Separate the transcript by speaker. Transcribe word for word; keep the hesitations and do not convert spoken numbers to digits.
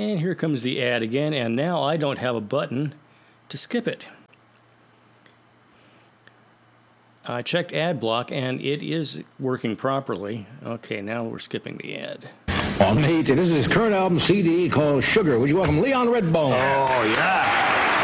Speaker 1: And here comes the ad again, and now I don't have a button to skip it. I checked ad block, and it is working properly. Okay, now we're skipping the ad.
Speaker 2: On May eighteenth, this is his current album C D called Sugar. Would you welcome Leon Redbone?
Speaker 3: Oh, yeah.